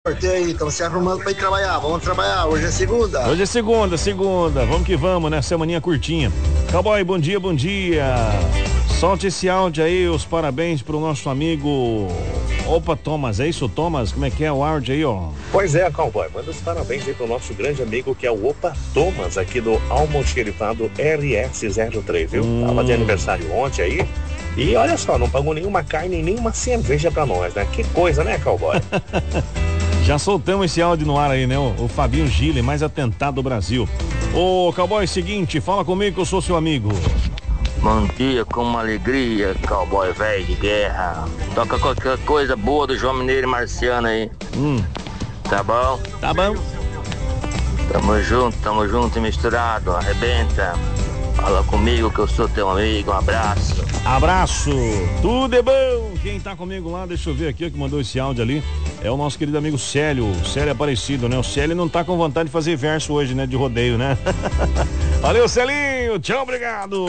sorteio aí, estão se arrumando pra ir trabalhar. Vamos trabalhar, hoje é segunda. Hoje é segunda. Vamos que vamos, né? Semaninha curtinha. Cowboy, bom dia. Solte esse áudio aí, os parabéns pro nosso amigo Opa Thomas, é isso, Thomas? Como é que é o áudio aí, ó? Pois é, Cowboy, manda os parabéns aí pro nosso grande amigo que é o Opa Thomas, aqui do Almoxerifado RS03, viu? Tava de aniversário ontem aí. E olha só, não pagou nenhuma carne e nenhuma cerveja pra nós, né? Que coisa, né, Cowboy? Já soltamos esse áudio no ar aí, né? O Fabinho Gile, mais atentado do Brasil. Ô, Cowboy, seguinte, fala comigo que eu sou seu amigo. Bom dia, com uma alegria, Cowboy velho de guerra. Toca qualquer coisa boa do João Mineiro e Marciano aí. Tá bom? Tá bom. Tamo junto e misturado, arrebenta. Fala comigo que eu sou teu amigo, um abraço. Abraço, tudo é bom. Quem tá comigo lá, deixa eu ver aqui, que mandou esse áudio ali, é o nosso querido amigo Célio Aparecido, né? O Célio não tá com vontade de fazer verso hoje, né? De rodeio, né? Valeu, Celinho, tchau, obrigado.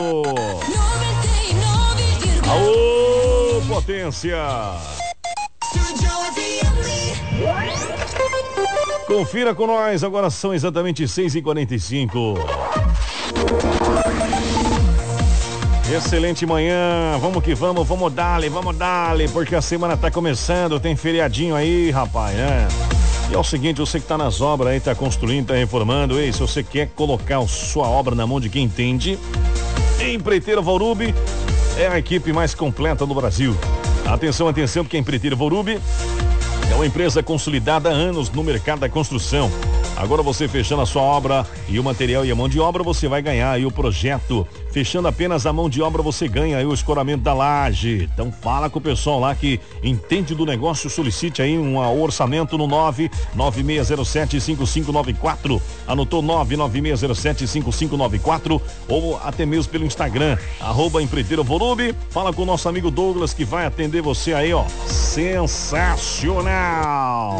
Aô, potência. Confira com nós, agora são exatamente 6h45. Excelente manhã, vamos que vamos dale, porque a semana tá começando, tem feriadinho aí, rapaz, né? E é o seguinte, você que tá nas obras aí, tá construindo, tá reformando, se você quer colocar a sua obra na mão de quem entende, Empreiteiro Volrubi é a equipe mais completa do Brasil. Atenção, porque a Empreiteiro Volrubi é uma empresa consolidada há anos no mercado da construção. Agora você fechando a sua obra e o material e a mão de obra, você vai ganhar aí o projeto. Fechando apenas a mão de obra, você ganha aí o escoramento da laje. Então fala com o pessoal lá que entende do negócio, solicite aí um orçamento no 99607-5594. Anotou 99607-5594 ou até mesmo pelo Instagram, @Empreiteiro Volrubi. Fala com o nosso amigo Douglas que vai atender você aí, ó. Sensacional!